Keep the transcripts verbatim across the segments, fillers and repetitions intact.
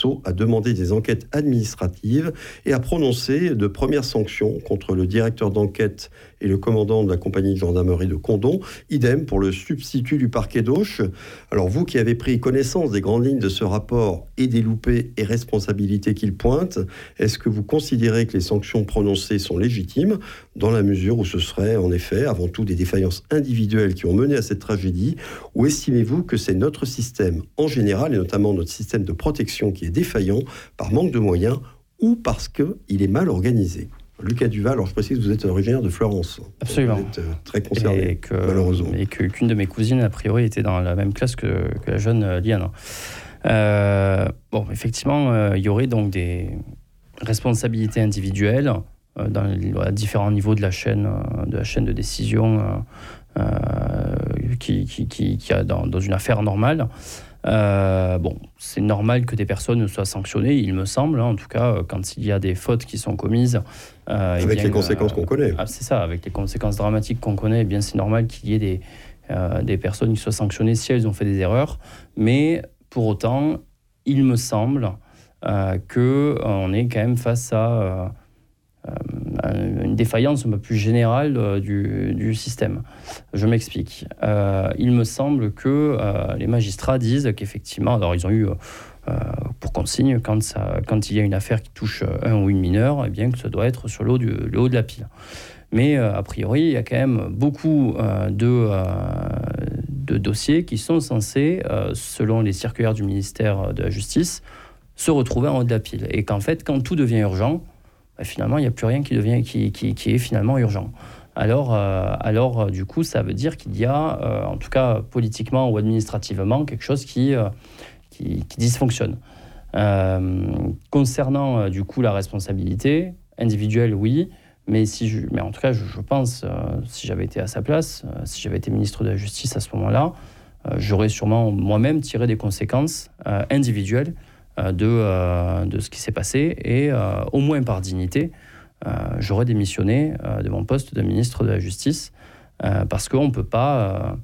Sceaux a demandé des enquêtes administratives et a prononcé de premières sanctions contre le directeur d'enquête et le commandant de la compagnie de gendarmerie de Condom. Idem pour le substitut du parquet d'Auch. Alors vous qui avez pris connaissance des grandes lignes de ce rapport et des loupés et responsabilités qu'il pointe, est-ce que vous considérez que les sanctions prononcées sont légitimes dans la mesure où ce serait en effet avant tout des défaillances individuelles qui ont mené à cette tragédie, ou estimez-vous que c'est notre système en général et notamment notre système de protection qui est défaillant par manque de moyens ou parce qu'il est mal organisé? Lucas Duval, alors je précise que vous êtes originaire de Florence. Absolument. Vous êtes euh, très conservé, et que, malheureusement. Et que, qu'une de mes cousines, a priori, était dans la même classe que, que la jeune euh, Liane. Euh, bon, effectivement, euh, il y aurait donc des responsabilités individuelles euh, dans les, à différents niveaux de la chaîne, euh, de, la chaîne de décision euh, euh, qui, qui, qui, qui a dans, dans une affaire normale. Euh, bon, c'est normal que des personnes soient sanctionnées, il me semble, hein, en tout cas, quand il y a des fautes qui sont commises. Euh, avec bien, les conséquences euh, qu'on connaît. Ah, c'est ça, avec les conséquences dramatiques qu'on connaît, eh bien, c'est normal qu'il y ait des, euh, des personnes qui soient sanctionnées si elles ont fait des erreurs. Mais pour autant, il me semble euh, qu'on est quand même face à euh, euh, une défaillance un peu plus générale euh, du, du système. Je m'explique. Euh, il me semble que euh, les magistrats disent qu'effectivement, alors ils ont eu euh, pour consigne quand, ça, quand il y a une affaire qui touche un ou une mineure, eh bien que ça doit être sur le haut, du, le haut de la pile. Mais euh, a priori, il y a quand même beaucoup euh, de, euh, de dossiers qui sont censés, euh, selon les circulaires du ministère de la Justice, se retrouver en haut de la pile. Et qu'en fait, quand tout devient urgent, bah, finalement, il n'y a plus rien qui, devient, qui, qui, qui est finalement urgent. Alors, euh, alors, du coup, ça veut dire qu'il y a, euh, en tout cas politiquement ou administrativement, quelque chose qui, euh, qui, qui dysfonctionne. Euh, concernant, euh, du coup, la responsabilité individuelle, oui, mais, si je, mais en tout cas, je, je pense, euh, si j'avais été à sa place, euh, si j'avais été ministre de la Justice à ce moment-là, euh, j'aurais sûrement moi-même tiré des conséquences euh, individuelles euh, de, euh, de ce qui s'est passé et, euh, au moins par dignité, Euh, j'aurais démissionné euh, de mon poste de ministre de la Justice euh, parce qu'on ne peut pas, euh,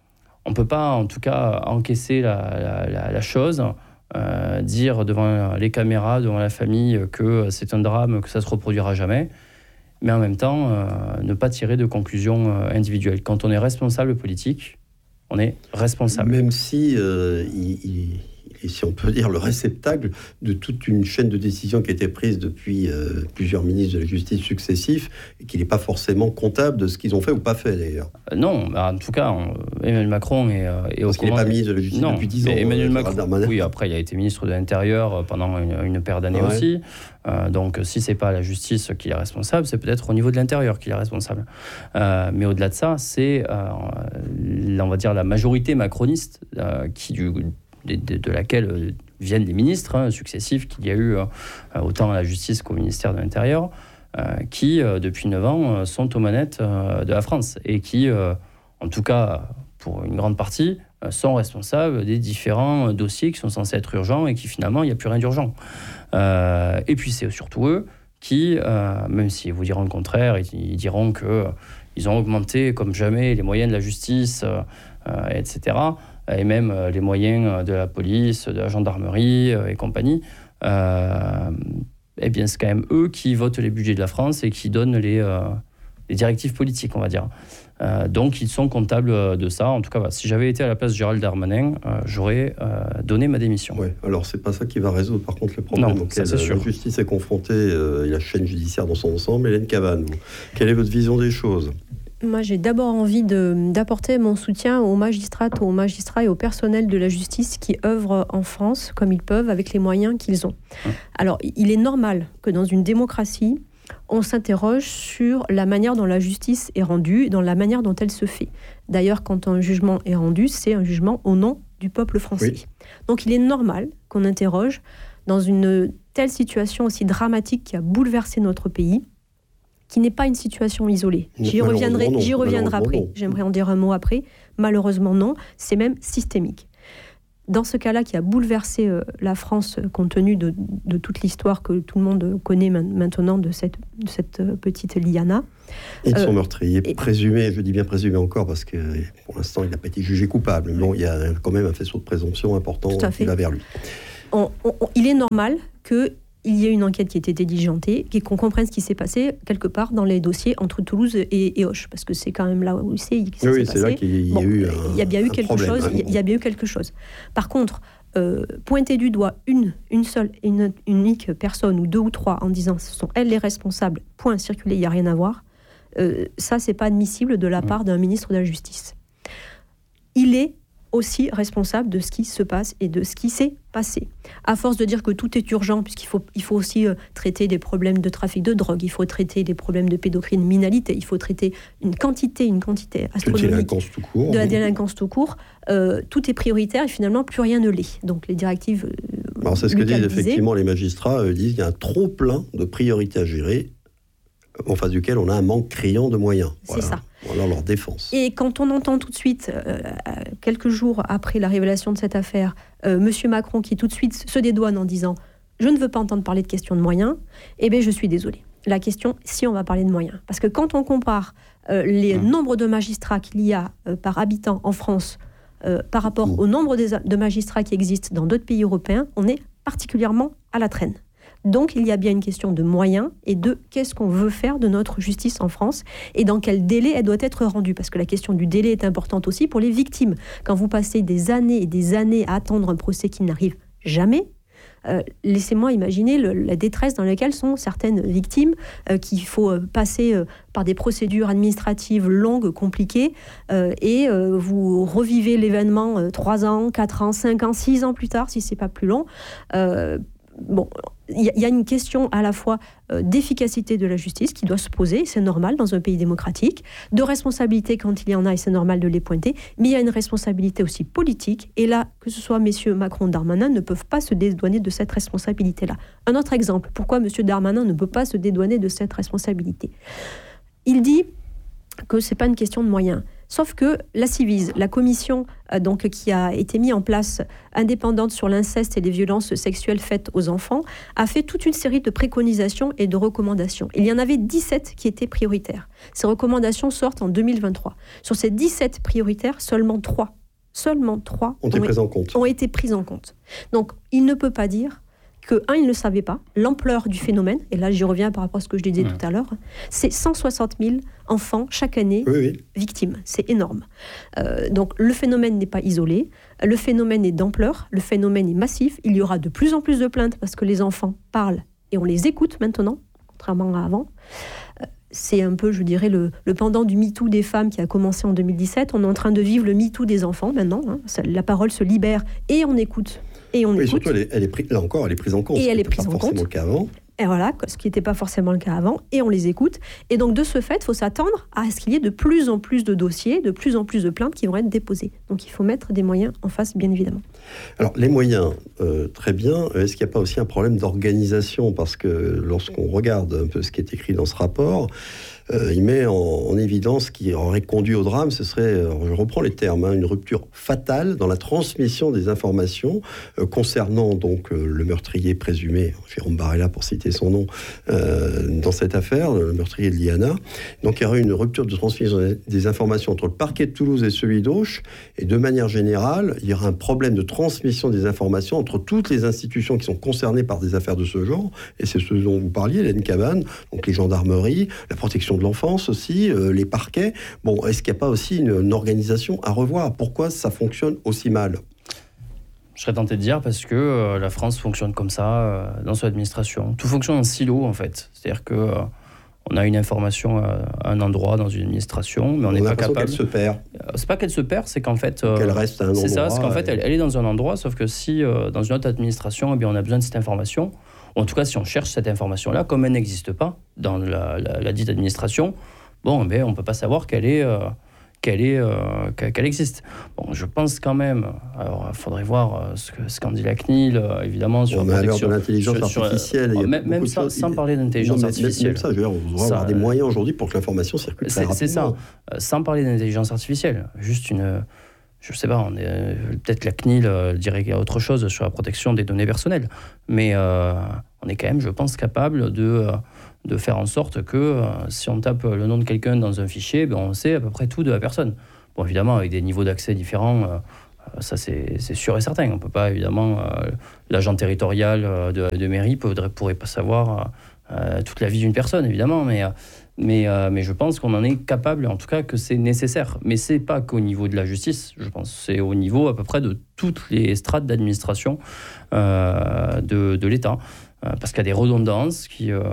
on peut pas, en tout cas, encaisser la, la, la, la chose, euh, dire devant les caméras, devant la famille que c'est un drame, que ça ne se reproduira jamais, mais en même temps, euh, ne pas tirer de conclusions euh, individuelles. Quand on est responsable politique, on est responsable. Même si euh, il, il... et si on peut dire le réceptacle de toute une chaîne de décisions qui a été prise depuis euh, plusieurs ministres de la Justice successifs et qu'il n'est pas forcément comptable de ce qu'ils ont fait ou pas fait d'ailleurs. Euh, non, bah, en tout cas, on, Emmanuel Macron est, euh, est Parce au qu'il n'est commande... pas ministre de la Justice non, depuis dix ans. Emmanuel euh, Macron, oui, après il a été ministre de l'Intérieur pendant une, une paire d'années ouais. aussi. Euh, donc si c'est pas la justice qui est responsable, c'est peut-être au niveau de l'Intérieur qu'il est responsable. Euh, mais au-delà de ça, c'est, euh, on va dire, la majorité macroniste euh, qui du De, de, de laquelle viennent des ministres hein, successifs qu'il y a eu euh, autant à la justice qu'au ministère de l'Intérieur, euh, qui, euh, depuis neuf ans, euh, sont aux manettes euh, de la France et qui, euh, en tout cas, pour une grande partie, euh, sont responsables des différents dossiers qui sont censés être urgents et qui, finalement, il n'y a plus rien d'urgent. Euh, et puis, c'est surtout eux qui, euh, même s'ils vous diront le contraire, ils, ils diront qu'ils ont augmenté comme jamais les moyens de la justice, euh, euh, et cetera, et même les moyens de la police, de la gendarmerie et compagnie, euh, eh bien, c'est quand même eux qui votent les budgets de la France et qui donnent les, euh, les directives politiques, on va dire. Euh, donc, ils sont comptables de ça. En tout cas, voilà, si j'avais été à la place de Gérald Darmanin, euh, j'aurais euh, donné ma démission. Oui, alors c'est pas ça qui va résoudre, par contre, le problème non, auquel ça, c'est sûr. La justice est confrontée euh, et la chaîne judiciaire dans son ensemble. Hélène Cabane, quelle est votre vision des choses ? Moi, j'ai d'abord envie de, d'apporter mon soutien aux magistrates, aux magistrats et au personnel de la justice qui œuvrent en France comme ils peuvent avec les moyens qu'ils ont. Alors, il est normal que dans une démocratie, on s'interroge sur la manière dont la justice est rendue, dans la manière dont elle se fait. D'ailleurs, quand un jugement est rendu, c'est un jugement au nom du peuple français. Oui. Donc, il est normal qu'on interroge dans une telle situation aussi dramatique qui a bouleversé notre pays, qui n'est pas une situation isolée. J'y reviendrai, non, j'y reviendrai après. Non. J'aimerais en dire un mot après. Malheureusement, non. C'est même systémique. Dans ce cas-là, qui a bouleversé euh, la France, compte tenu de, de toute l'histoire que tout le monde connaît maintenant de cette, de cette petite Liana. Et de son euh, meurtrier, et... présumé, je dis bien présumé encore, parce que pour l'instant, il n'a pas été jugé coupable. Mais bon, il y a quand même un faisceau de présomption important qui va vers lui. on, on, il est normal que il y a une enquête qui a été diligentée, et qu'on comprenne ce qui s'est passé quelque part dans les dossiers entre Toulouse et, et Auch, parce que c'est quand même là où c'est. Oui, oui c'est là qu'il y a bon, eu un, il y a bien eu quelque problème, chose. hein, il y a bien eu quelque chose. Par contre, euh, pointer du doigt une, une seule, une, une unique personne ou deux ou trois en disant ce sont elles les responsables. Point, circuler, il n'y a rien à voir. Euh, ça, c'est pas admissible de la part d'un ministre de la Justice. Il est aussi responsable de ce qui se passe et de ce qui s'est passé. À force de dire que tout est urgent, puisqu'il faut, il faut aussi euh, traiter des problèmes de trafic de drogue, il faut traiter des problèmes de pédocriminalité, il faut traiter une quantité, une quantité astronomique tout court, de la oui. délinquance tout court. Euh, tout est prioritaire et finalement plus rien ne l'est. Donc les directives... Euh, Alors c'est ce que Lucas disent disait, effectivement les magistrats, euh, disent qu'il y a un trop plein de priorités à gérer, en face duquel on a un manque criant de moyens. C'est voilà. ça. Voilà leur défense. Et quand on entend tout de suite, euh, quelques jours après la révélation de cette affaire, euh, M. Macron qui tout de suite se dédouane en disant « je ne veux pas entendre parler de question de moyens », eh bien je suis désolée. La question, si on va parler de moyens. Parce que quand on compare euh, les mmh. nombres de magistrats qu'il y a euh, par habitant en France euh, par rapport mmh. au nombre des, de magistrats qui existent dans d'autres pays européens, on est particulièrement à la traîne. Donc, il y a bien une question de moyens et de qu'est-ce qu'on veut faire de notre justice en France et dans quel délai elle doit être rendue. Parce que la question du délai est importante aussi pour les victimes. Quand vous passez des années et des années à attendre un procès qui n'arrive jamais, euh, laissez-moi imaginer le, la détresse dans laquelle sont certaines victimes, euh, qu'il faut euh, passer euh, par des procédures administratives longues, compliquées, euh, et euh, vous revivez l'événement euh, trois ans, quatre ans, cinq ans, six ans plus tard, si c'est pas plus long. Euh, Bon, il y, y a une question à la fois euh, d'efficacité de la justice qui doit se poser, c'est normal dans un pays démocratique, de responsabilité quand il y en a et c'est normal de les pointer, mais il y a une responsabilité aussi politique et là, que ce soit messieurs Macron, Darmanin, ne peuvent pas se dédouaner de cette responsabilité-là. Un autre exemple, pourquoi monsieur Darmanin ne peut pas se dédouaner de cette responsabilité ? Il dit que c'est pas une question de moyens. Sauf que la Civise, la commission euh, donc, qui a été mise en place indépendante sur l'inceste et les violences sexuelles faites aux enfants, a fait toute une série de préconisations et de recommandations. Il y en avait dix-sept qui étaient prioritaires. Ces recommandations sortent en deux mille vingt-trois. Sur ces dix-sept prioritaires, seulement trois, seulement trois ont, été prises en compte. ont été prises en compte. Donc, il ne peut pas dire que, un, il ne savait pas l'ampleur du phénomène, et là j'y reviens par rapport à ce que je disais mmh. tout à l'heure, c'est cent soixante mille enfants chaque année oui, oui. victimes, c'est énorme. Euh, donc le phénomène n'est pas isolé, le phénomène est d'ampleur, le phénomène est massif, il y aura de plus en plus de plaintes parce que les enfants parlent et on les écoute maintenant, contrairement à avant. Euh, c'est un peu, je dirais, le, le pendant du MeToo des femmes qui a commencé en deux mille dix-sept. On est en train de vivre le MeToo des enfants maintenant, hein. La parole se libère et on écoute. Et on oui, écoute. surtout, elle est, elle est prise, là encore, elle est prise en compte. Et elle est prise en compte. Le cas avant. Et voilà, ce qui n'était pas forcément le cas avant. Et on les écoute. Et donc, de ce fait, il faut s'attendre à ce qu'il y ait de plus en plus de dossiers, de plus en plus de plaintes qui vont être déposées. Donc, il faut mettre des moyens en face, bien évidemment. Alors, les moyens, euh, très bien. Est-ce qu'il n'y a pas aussi un problème d'organisation ? Parce que lorsqu'on regarde un peu ce qui est écrit dans ce rapport, Euh, il met en, en évidence ce qui aurait conduit au drame, ce serait, euh, je reprends les termes, hein, une rupture fatale dans la transmission des informations euh, concernant donc euh, le meurtrier présumé, Jérôme Barella pour citer son nom, euh, dans cette affaire, le meurtrier de Liana. Donc il y aurait une rupture de transmission des informations entre le parquet de Toulouse et celui d'Auch, et de manière générale, il y aura un problème de transmission des informations entre toutes les institutions qui sont concernées par des affaires de ce genre, et c'est ce dont vous parliez, Hélène Cabane, donc les gendarmeries, la protection de l'enfance aussi, euh, les parquets. Bon, est-ce qu'il n'y a pas aussi une, une organisation à revoir ? Pourquoi ça fonctionne aussi mal ? Je serais tenté de dire parce que euh, la France fonctionne comme ça euh, dans son administration. Tout fonctionne en silo, en fait. C'est-à-dire que euh, on a une information à, à un endroit dans une administration, mais on n'est pas capable. Qu'elle se perd. Euh, c'est pas qu'elle se perd, c'est qu'en fait. Euh, qu'elle reste à un endroit. C'est ça, c'est qu'en fait, elle, elle est dans un endroit, sauf que si euh, dans une autre administration, eh bien, on a besoin de cette information. En tout cas, si on cherche cette information-là, comme elle n'existe pas dans la, la, la dite administration, bon, ben, on ne peut pas savoir qu'elle, est, euh, qu'elle, est, euh, qu'elle existe. Bon, je pense quand même, alors il faudrait voir euh, ce, que, ce qu'en dit la C N I L, euh, évidemment, sur on la protection. On a l'heure de l'intelligence sur, artificielle. Sur, il y a même même sans, sans parler d'intelligence non, artificielle. Même ça, je veux dire, on doit avoir des moyens aujourd'hui pour que l'information circule très rapidement. C'est ça, euh, sans parler d'intelligence artificielle, juste une... Je ne sais pas, on est, euh, peut-être la C N I L euh, dirait qu'il y a autre chose sur la protection des données personnelles. Mais euh, on est quand même, je pense, capable de, euh, de faire en sorte que euh, si on tape le nom de quelqu'un dans un fichier, ben, on sait à peu près tout de la personne. Bon, évidemment, avec des niveaux d'accès différents, euh, ça, c'est, c'est sûr et certain. On ne peut pas, évidemment, euh, l'agent territorial de, de mairie ne pourrait pas savoir euh, toute la vie d'une personne, évidemment, mais, mais, euh, mais je pense qu'on en est capable, en tout cas que c'est nécessaire. Mais ce n'est pas qu'au niveau de la justice, je pense. C'est au niveau à peu près de toutes les strates d'administration euh, de, de l'État. Euh, parce qu'il y a des redondances qui, euh,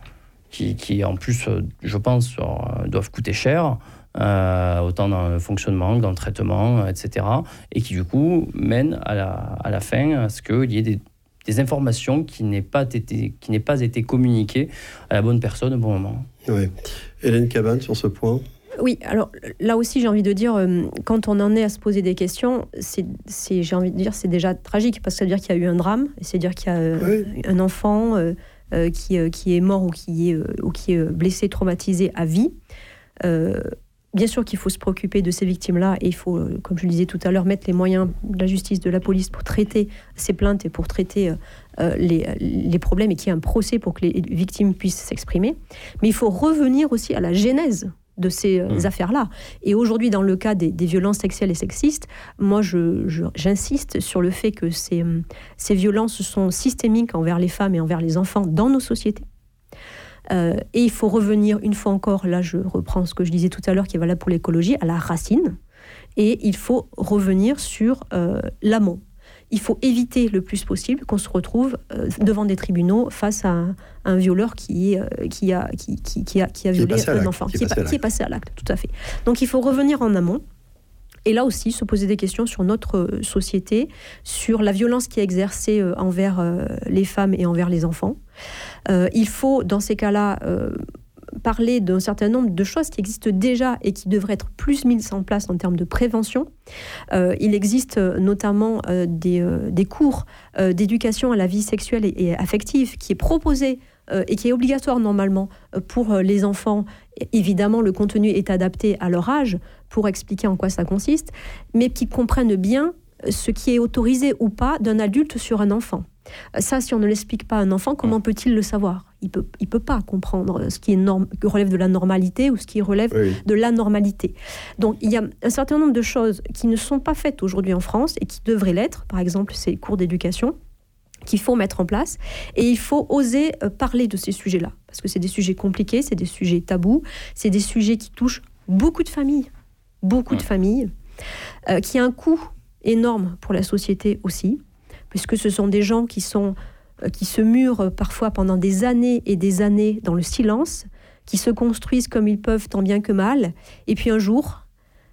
qui, qui, en plus, je pense, euh, doivent coûter cher. Euh, autant dans le fonctionnement que dans le traitement, et cetera. Et qui, du coup, mènent à la, à la fin à ce qu'il y ait des, des informations qui n'aient pas été, qui n'aient pas été communiquées à la bonne personne au bon moment. Oui. Hélène Cabane, sur ce point ? Oui, alors là aussi, j'ai envie de dire, euh, quand on en est à se poser des questions, c'est, c'est, j'ai envie de dire, c'est déjà tragique, parce que ça veut dire qu'il y a eu un drame, et c'est-à-dire qu'il y a euh, oui. un enfant euh, euh, qui, euh, qui est mort ou qui est, euh, ou qui est blessé, traumatisé à vie. Euh, Bien sûr qu'il faut se préoccuper de ces victimes-là et il faut, comme je le disais tout à l'heure, mettre les moyens de la justice, de la police pour traiter ces plaintes et pour traiter euh, les, les problèmes et qu'il y ait un procès pour que les victimes puissent s'exprimer. Mais il faut revenir aussi à la genèse de ces euh, mmh. affaires-là. Et aujourd'hui, dans le cas des, des violences sexuelles et sexistes, moi, je, je, j'insiste sur le fait que ces, ces violences sont systémiques envers les femmes et envers les enfants dans nos sociétés. Euh, et il faut revenir, une fois encore, là je reprends ce que je disais tout à l'heure, qui est valable pour l'écologie, à la racine. Et il faut revenir sur euh, l'amont. Il faut éviter le plus possible qu'on se retrouve euh, devant des tribunaux face à un, un violeur qui, est, qui, a, qui, qui, qui, a, qui a violé qui un enfant, qui, qui, est pa- qui est passé à l'acte, tout à fait. Donc il faut revenir en amont. Et là aussi, se poser des questions sur notre société, sur la violence qui est exercée envers les femmes et envers les enfants. Euh, il faut, dans ces cas-là, euh, parler d'un certain nombre de choses qui existent déjà et qui devraient être plus mises en place en termes de prévention. Euh, il existe notamment euh, des, euh, des cours euh, d'éducation à la vie sexuelle et, et affective qui est proposé euh, et qui est obligatoire normalement pour les enfants. Évidemment, le contenu est adapté à leur âge pour expliquer en quoi ça consiste, mais qui comprennent bien ce qui est autorisé ou pas d'un adulte sur un enfant. Ça, si on ne l'explique pas à un enfant, comment peut-il le savoir ? Il peut, il peut pas comprendre ce qui est norm- relève de la normalité ou ce qui relève oui. de l'anormalité. Donc, il y a un certain nombre de choses qui ne sont pas faites aujourd'hui en France et qui devraient l'être. Par exemple, ces cours d'éducation qu'il faut mettre en place. Et il faut oser parler de ces sujets-là. Parce que c'est des sujets compliqués, c'est des sujets tabous, c'est des sujets qui touchent beaucoup de familles. Beaucoup de familles. Euh, qui a un coût énorme pour la société aussi. Puisque ce sont des gens qui, sont, euh, qui se murent parfois pendant des années et des années dans le silence, qui se construisent comme ils peuvent tant bien que mal, et puis un jour,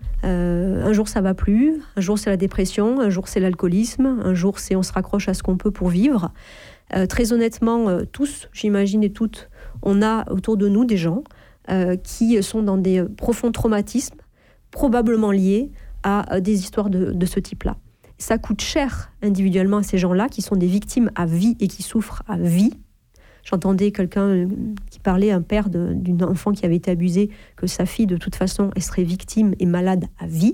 euh, un jour ça va plus, un jour c'est la dépression, un jour c'est l'alcoolisme, un jour c'est on se raccroche à ce qu'on peut pour vivre. Euh, très honnêtement, euh, tous, j'imagine et toutes, on a autour de nous des gens euh, qui sont dans des profonds traumatismes, probablement liés à euh, des histoires de, de ce type-là. Ça coûte cher individuellement à ces gens-là qui sont des victimes à vie et qui souffrent à vie. J'entendais quelqu'un qui parlait, un père de, d'une enfant qui avait été abusé, que sa fille, de toute façon, elle serait victime et malade à vie.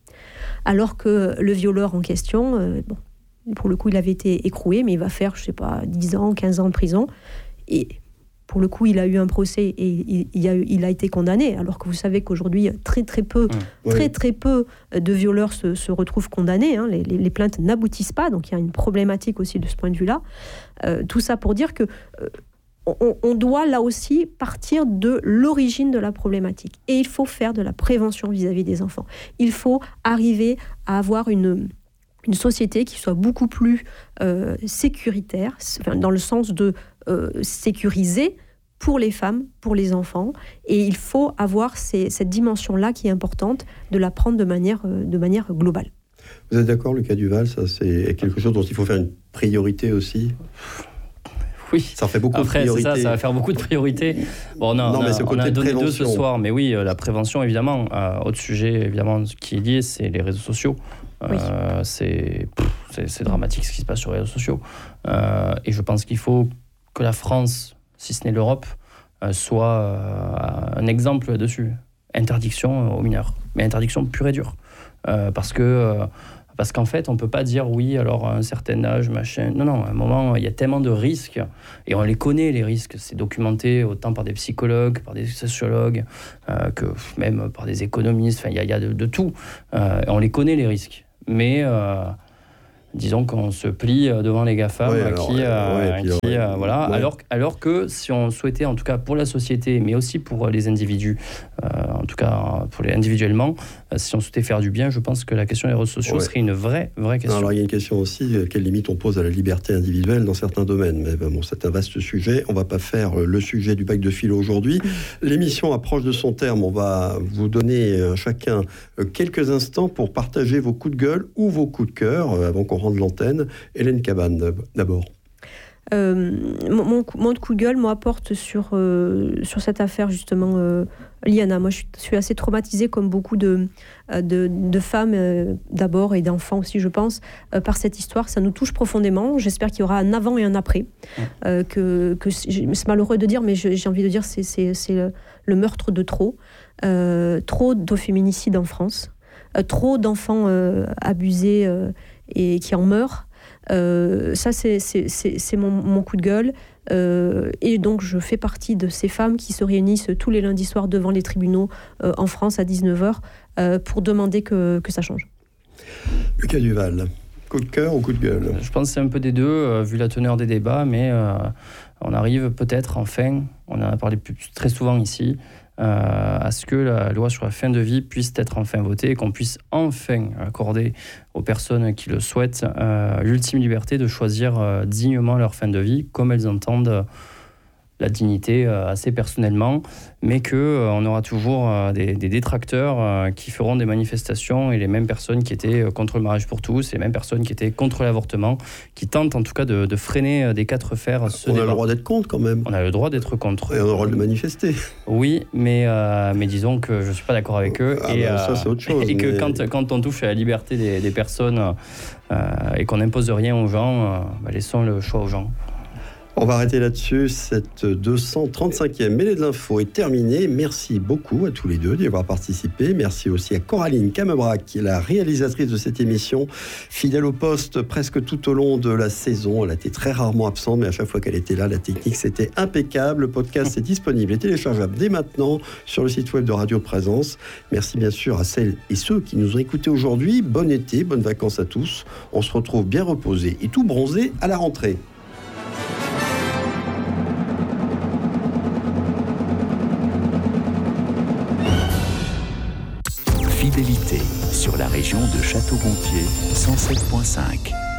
Alors que le violeur en question, euh, bon, pour le coup, il avait été écroué, mais il va faire, je ne sais pas, dix ans, quinze ans de prison. Et pour le coup, il a eu un procès et il, il, a, il a été condamné. Alors que vous savez qu'aujourd'hui, très très peu, mmh. très très peu de violeurs se, se retrouvent condamnés. Hein. Les, les, les plaintes n'aboutissent pas, donc il y a une problématique aussi de ce point de vue-là. Euh, tout ça pour dire que euh, on, on doit là aussi partir de l'origine de la problématique. Et il faut faire de la prévention vis-à-vis des enfants. Il faut arriver à avoir une une société qui soit beaucoup plus euh, sécuritaire, dans le sens de euh, sécuriser pour les femmes, pour les enfants. Et il faut avoir ces, cette dimension-là qui est importante, de la prendre de manière, euh, de manière globale. Vous êtes d'accord, Lucas Duval, ça c'est quelque chose dont il faut faire une priorité aussi ? Oui. Ça fait beaucoup Après, de priorités. C'est ça, ça va faire beaucoup de priorités. Bon, on a, non, on a, on a donné deux ce soir, mais oui, la prévention, évidemment. Euh, autre sujet, évidemment, qui est lié, c'est les réseaux sociaux. Oui. Euh, c'est, pff, c'est, c'est dramatique ce qui se passe sur les réseaux sociaux. Euh, et je pense qu'il faut que la France, si ce n'est l'Europe, euh, soit euh, un exemple dessus. Interdiction aux mineurs, mais interdiction pure et dure. Euh, parce que... Euh, Parce qu'en fait, on ne peut pas dire oui, alors à un certain âge, machin. Non, non, à un moment, il y a tellement de risques, et on les connaît, les risques. C'est documenté autant par des psychologues, par des sociologues, euh, que même par des économistes. Enfin, il y a, il y a de, de tout. Euh, et on les connaît, les risques. mais euh, disons qu'on se plie devant les GAFAM, ouais, alors, qui, euh, ouais, qui euh, voilà. Ouais. Alors, alors que si on souhaitait, en tout cas pour la société, mais aussi pour les individus, euh, en tout cas pour les individuellement, euh, si on souhaitait faire du bien, je pense que la question des réseaux sociaux ouais. serait une vraie, vraie question. Alors il y a une question aussi, quelles limites on pose à la liberté individuelle dans certains domaines. Mais bon, c'est un vaste sujet. On ne va pas faire le sujet du bac de philo aujourd'hui. L'émission approche de son terme. On va vous donner chacun quelques instants pour partager vos coups de gueule ou vos coups de cœur avant qu'on rende l'antenne. Hélène Cabane, d'abord. Euh, mon, mon, mon coup de gueule, moi, porte sur, euh, sur cette affaire, justement, euh, Liana. Moi, je suis, je suis assez traumatisée, comme beaucoup de, de, de femmes, euh, d'abord, et d'enfants aussi, je pense, euh, par cette histoire. Ça nous touche profondément. J'espère qu'il y aura un avant et un après. Euh, que, que c'est malheureux de dire, mais je, j'ai envie de dire, c'est, c'est, c'est le, le meurtre de trop. Euh, trop de féminicides en France. Euh, trop d'enfants euh, abusés euh, et qui en meurent. Euh, ça, c'est, c'est, c'est, c'est mon, mon coup de gueule. Euh, et donc, je fais partie de ces femmes qui se réunissent tous les lundis soirs devant les tribunaux euh, en France à dix-neuf heures euh, pour demander que, que ça change. Lucas Duval, coup de cœur ou coup de gueule ? Je pense que c'est un peu des deux, euh, vu la teneur des débats, mais euh, on arrive peut-être enfin, on en a parlé plus, très souvent ici, Euh, à ce que la loi sur la fin de vie puisse être enfin votée et qu'on puisse enfin accorder aux personnes qui le souhaitent euh, l'ultime liberté de choisir euh, dignement leur fin de vie, comme elles entendent euh, la dignité euh, assez personnellement, mais qu'on euh, aura toujours euh, des, des détracteurs euh, qui feront des manifestations, et les mêmes personnes qui étaient euh, contre le mariage pour tous, et les mêmes personnes qui étaient contre l'avortement, qui tentent en tout cas de, de freiner euh, des quatre fers ce On débat. a le droit d'être contre quand même. On a le droit d'être contre. Et on a le droit de manifester. Oui, mais, euh, mais disons que je ne suis pas d'accord avec eux. Ah et, ben, ça, c'est autre chose. Et que mais... quand, quand on touche à la liberté des, des personnes euh, et qu'on n'impose rien aux gens, euh, bah, laissons le choix aux gens. On va arrêter là-dessus. Cette deux cent trente-cinquième Mêlée de l'info est terminée. Merci beaucoup à tous les deux d'y avoir participé. Merci aussi à Coraline Camebrac, qui est la réalisatrice de cette émission, fidèle au poste presque tout au long de la saison. Elle a été très rarement absente, mais à chaque fois qu'elle était là, la technique, c'était impeccable. Le podcast est disponible et téléchargeable dès maintenant sur le site web de Radio Présence. Merci bien sûr à celles et ceux qui nous ont écoutés aujourd'hui. Bon été, bonnes vacances à tous. On se retrouve bien reposés et tout bronzés à la rentrée. Fidélité sur la région de Château-Gontier cent sept virgule cinq.